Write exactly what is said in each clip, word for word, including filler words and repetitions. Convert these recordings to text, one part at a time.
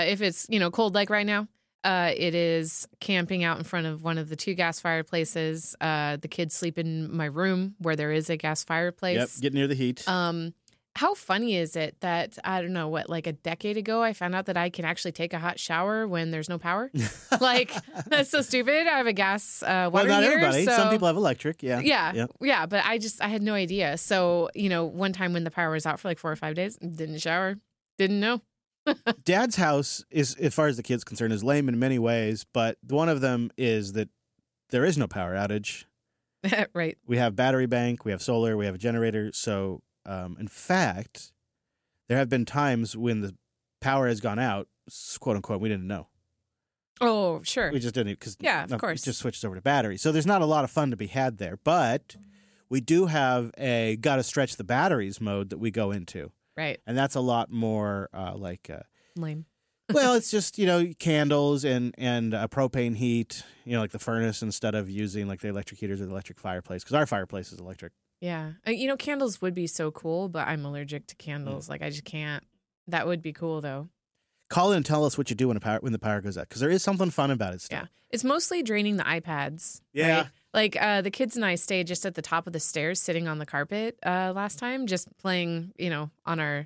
uh, if it's, you know, cold like right now, uh, it is camping out in front of one of the two gas fireplaces. Uh, the kids sleep in my room where there is a gas fireplace. Yep, get near the heat. Um, how funny is it that, I don't know, what, like a decade ago, I found out that I can actually take a hot shower when there's no power? Like, that's so stupid. I have a gas uh, water well, not heater. everybody. So... Some people have electric, yeah. Yeah, yeah, yeah, but I just, I had no idea. So, you know, one time when the power was out for like four or five days, didn't shower, didn't know. Dad's house is, as far as the kid's concerned, is lame in many ways, but one of them is that there is no power outage. Right. We have battery bank, we have solar, we have a generator. So, um, in fact, there have been times when the power has gone out, quote unquote, we didn't know. Oh, sure. We just didn't, because yeah, of no, course. it just switches over to battery. So there's not a lot of fun to be had there, but we do have a gotta stretch the batteries mode that we go into. Right. And that's a lot more uh, like... Uh, lame. well, it's just, you know, candles and, and uh, propane heat, you know, like the furnace instead of using like the electric heaters or the electric fireplace, because our fireplace is electric. Yeah. Uh, you know, candles would be so cool, but I'm allergic to candles. Mm. Like, I just can't. That would be cool, though. Call in and tell us what you do when, a power, when the power goes out, because there is something fun about it still. Yeah. It's mostly draining the iPads. Yeah. Right? Like, uh, the kids and I stayed just at the top of the stairs sitting on the carpet uh, last time, just playing, you know, on our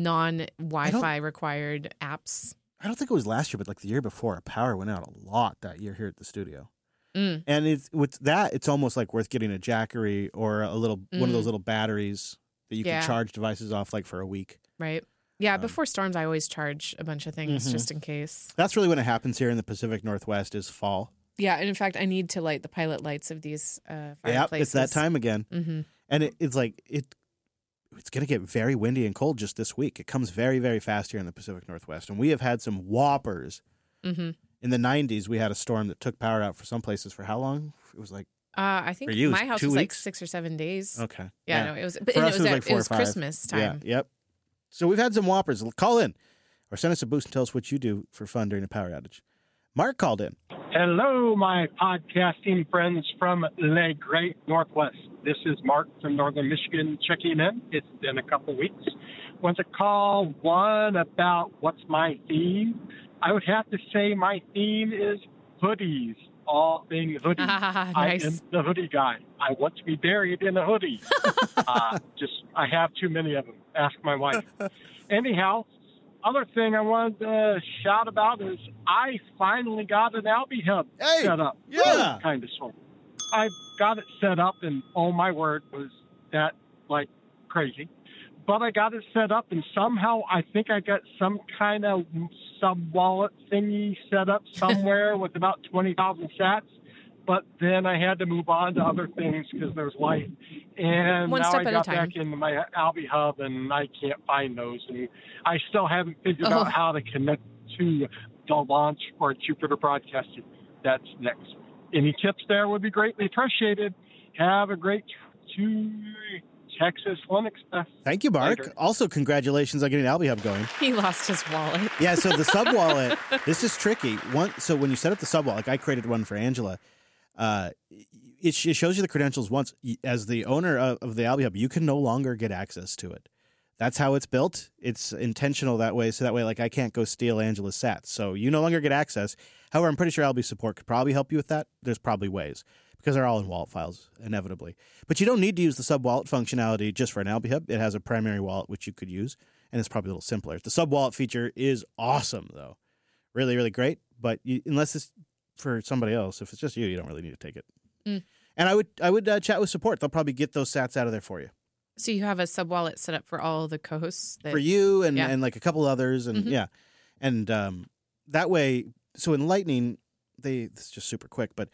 non-Wi-Fi required apps. I don't think it was last year, but like the year before, our power went out a lot that year here at the studio. Mm. And it's, with that, it's almost like worth getting a Jackery or a little mm. one of those little batteries that you yeah. can charge devices off like for a week. Right. Yeah, um, before storms, I always charge a bunch of things mm-hmm. just in case. That's really when it happens here in the Pacific Northwest is fall. Yeah, and in fact, I need to light the pilot lights of these uh, fireplaces. Yeah, it's that time again. Mm-hmm. And it, it's like, it. it's going to get very windy and cold just this week. It comes very, very fast here in the Pacific Northwest. And we have had some whoppers. Mm-hmm. In the nineties, we had a storm that took power out for some places for how long? It was like, uh, I think you, my house was weeks? like six or seven days. Okay. Yeah, yeah. no, it was, but for it us, was, it was, at, like four it was or five. Christmas time. Yeah, yep. So we've had some whoppers. Call in or send us a boost and tell us what you do for fun during a power outage. Mark called in. Hello, my podcasting friends from the Great Northwest. This is Mark from Northern Michigan checking in. It's been a couple weeks. Want to call one about what's my theme? I would have to say my theme is hoodies. All things hoodies. Ah, I nice. am the hoodie guy. I want to be buried in a hoodie. uh, just, I have too many of them. Ask my wife. Anyhow, other thing I wanted to shout about is I finally got an Albie Hub hey, set up. Yeah. Kind of sort of. I got it set up, and oh my word, was that like crazy. But I got it set up, and somehow I think I got some kind of sub-wallet thingy set up somewhere with about twenty thousand sats. But then I had to move on to other things because there's life. And One now step I at a got time. back into my Albie Hub, and I can't find those. And I still haven't figured Oh. out how to connect to the launch or Jupiter Broadcasting. That's next. Any tips there would be greatly appreciated. Have a great two Texas Linux Fest. Thank you, Mark. Later. Also, congratulations on getting Albie Hub going. He lost his wallet. Yeah, so the sub wallet, this is tricky. One, so when you set up the sub wallet, like I created one for Angela, uh, it, it shows you the credentials once. As the owner of, of the Albie Hub, you can no longer get access to it. That's how it's built. It's intentional that way, so that way, like, I can't go steal Angela's sats. So you no longer get access. However, I'm pretty sure Albie support could probably help you with that. There's probably ways, because they're all in wallet files, inevitably. But you don't need to use the sub-wallet functionality just for an Albie Hub. It has a primary wallet, which you could use, and it's probably a little simpler. The sub-wallet feature is awesome, though. Really, really great. But you, unless it's for somebody else, if it's just you, you don't really need to take it. Mm. And I would I would uh, chat with support. They'll probably get those sats out of there for you. So you have a sub wallet set up for all the co-hosts? That, for you and, yeah. and like a couple others. And mm-hmm. yeah. And um, that way, so in Lightning, they this is just super quick, but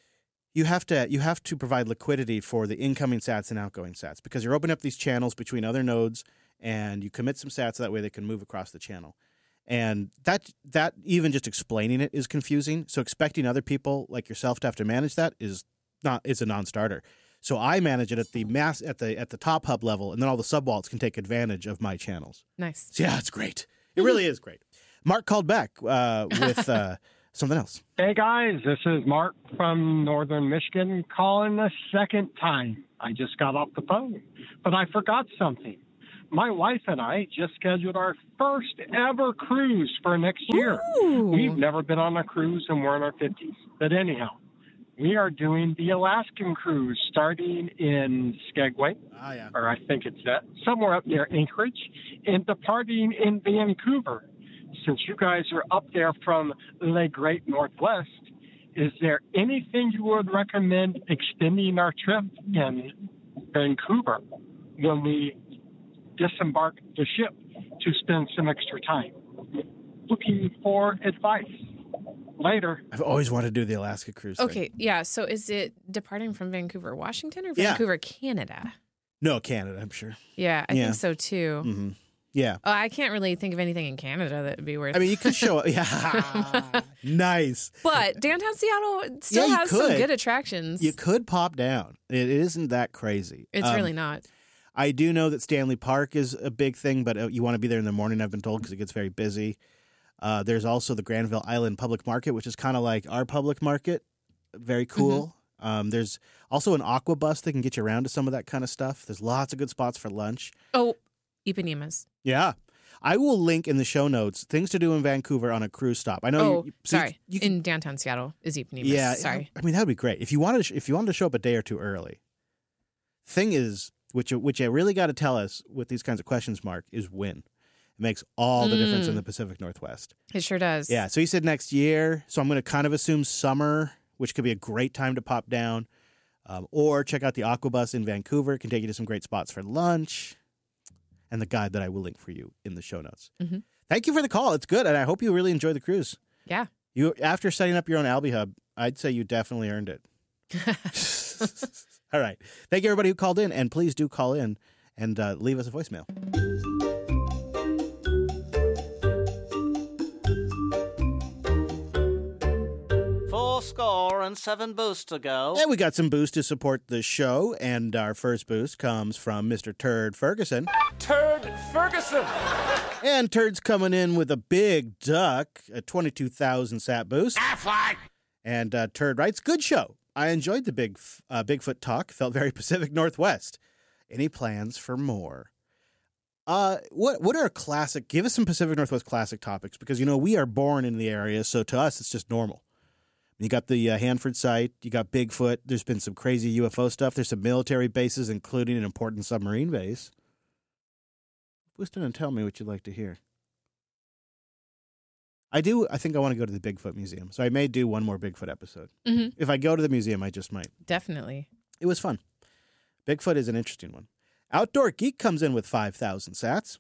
you have to you have to provide liquidity for the incoming sats and outgoing sats, because you're opening up these channels between other nodes, and you commit some sats, so that way they can move across the channel. And that that even just explaining it is confusing. So expecting other people like yourself to have to manage that is not is a non-starter. So I manage it at the mass at the at the top hub level, and then all the sub wallets can take advantage of my channels. Nice. So yeah, it's great. It really is great. Mark called back uh, with uh, something else. Hey, guys, this is Mark from Northern Michigan calling the second time. I just got off the phone, but I forgot something. my wife and I just scheduled our first ever cruise for next year. Ooh. We've never been on a cruise and we're in our fifties. But anyhow, we are doing the Alaskan cruise starting in Skagway, Ah, yeah. or I think it's that, somewhere up near Anchorage, and departing in Vancouver. Since you guys are up there from the Great Northwest, is there anything you would recommend extending our trip in Vancouver when we disembark the ship to spend some extra time? Looking for advice. Later. I've always wanted to do the Alaska cruise thing. Okay, yeah. So is it departing from Vancouver, Washington, or Yeah. Vancouver, Canada? No, Canada, I'm sure. Yeah, I Yeah. think so too. Mm-hmm. Yeah. Oh, I can't really think of anything in Canada that would be worth. I mean, you could show up. Yeah. Nice. but downtown Seattle still Yeah, you has some could. good attractions. You could pop down. It isn't that crazy. it's Um, really not. I do know that Stanley Park is a big thing, but uh, you want to be there in the morning, I've been told, because it gets very busy. Uh, there's also the Granville Island Public Market, which is kind of like our public market. Very cool. Mm-hmm. Um, there's also an aqua bus that can get you around to some of that kind of stuff. There's lots of good spots for lunch. Oh, Ipanemas. Yeah. I will link in the show notes things to do in Vancouver on a cruise stop. I know. Oh, you, so sorry. You, you can, in downtown Seattle is Ipanemas. yeah. Sorry. I mean, that would be great if you wanted. To, if you wanted to show up a day or two early. Thing is, which which I really got to tell us with these kinds of questions, Mark, is when. It makes all the difference in Mm. the Pacific Northwest. It sure does. Yeah. So he said next year. So I'm going to kind of assume summer, which could be a great time to pop down. Um, or check out the Aquabus in Vancouver. It can take you to some great spots for lunch. And the guide that I will link for you in the show notes. Mm-hmm. Thank you for the call. It's good. And I hope you really enjoy the cruise. Yeah. You After setting up your own Albie Hub, I'd say you definitely earned it. All right. Thank you, everybody who called in. And please do call in and uh, leave us a voicemail. Four score and seven boosts to go. And we got some boosts to support the show. And our first boost comes from Mister Turd Ferguson. Turd Ferguson. And Turd's coming in with a big duck, a twenty-two thousand sat boost. And uh, Turd writes, good show. I enjoyed the big uh, Bigfoot talk. Felt very Pacific Northwest. Any plans for more? Uh, what what are classic? Give us some Pacific Northwest classic topics because, you know, we are born in the area. So to us, it's just normal. You got the uh, Hanford site. You got Bigfoot. There's been some crazy U F O stuff. There's some military bases, including an important submarine base. Listen and tell me what you'd like to hear. I do. I think I want to go to the Bigfoot Museum. So I may do one more Bigfoot episode. Mm-hmm. If I go to the museum, I just might. Definitely. It was fun. Bigfoot is an interesting one. Outdoor Geek comes in with five thousand sats.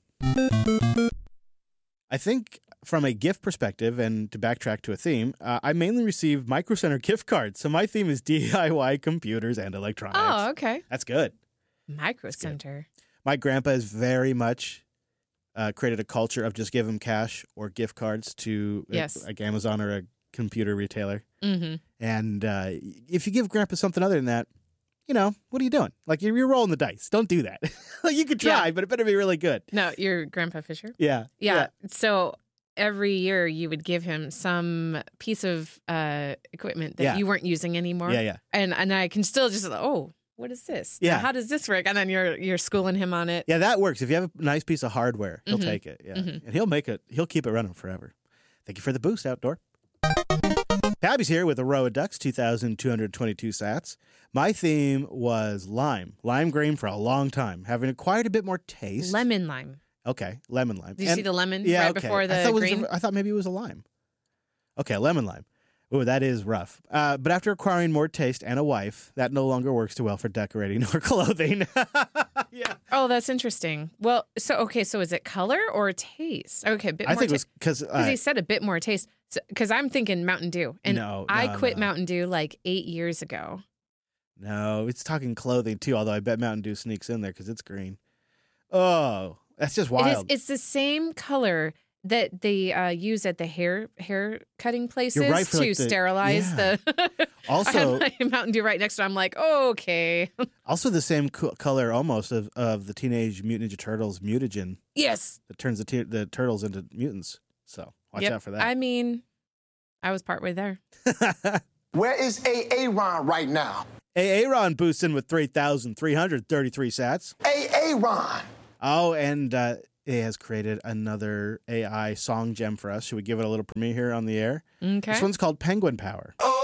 I think from a gift perspective, and to backtrack to a theme, uh, I mainly receive Micro Center gift cards. So my theme is D I Y computers and electronics. Oh, okay. That's good. Micro Center. My grandpa is very much uh, created a culture of just give him cash or gift cards to uh, Yes. like Amazon or a computer retailer. Mm-hmm. And uh, if you give grandpa something other than that, you know, what are you doing? Like, you're, you're rolling the dice. Don't do that. Like, you could try, Yeah. but it better be really good. No, your Grandpa Fisher. Yeah. Yeah. So every year you would give him some piece of uh, equipment that Yeah. you weren't using anymore. Yeah, yeah. And and I can still just oh, what is this? Yeah. Now, how does this work? And then you're you're schooling him on it. Yeah, that works. If you have a nice piece of hardware, he'll Mhm. take it. Yeah. Mhm. And he'll make it, he'll keep it running forever. Thank you for the boost, Outdoor. Tabby's here with a row of ducks, two thousand two hundred twenty-two sats. My theme was lime. Lime green for a long time, having acquired a bit more taste. Lemon lime. Okay, lemon lime. Did you And- see the lemon yeah, right okay. before I the thought, it was green? a- I thought maybe it was a lime. Okay, lemon lime. Ooh, that is rough. Uh, but after acquiring more taste and a wife, that no longer works too well for decorating or clothing. Yeah. Oh, that's interesting. Well, so okay, so is it color or taste? Okay, a bit I more think it ta- was because Because he said a bit more taste. Because I'm thinking Mountain Dew. And No, I no, quit no. Mountain Dew like eight years ago. no, it's talking clothing too. Although I bet Mountain Dew sneaks in there because it's green. Oh, that's just It is, wild. it's the same color that they uh, use at the hair hair cutting places You're right for, to like, the- sterilize yeah. the. Also- I have my Mountain Dew right next to it. I'm like, oh, okay. Also, the same co- color almost of, of the Teenage Mutant Ninja Turtles mutagen Yes. that turns the, t- the turtles into mutants. So watch Yep. out for that. I mean, I was partway there. Where is Aaron right now? Aaron boosts in with three thousand three hundred thirty-three sats. Aaron, Oh, and uh, A has created another A I song gem for us. Should we give it a little premiere here on the air? Okay. This one's called Penguin Power. Oh,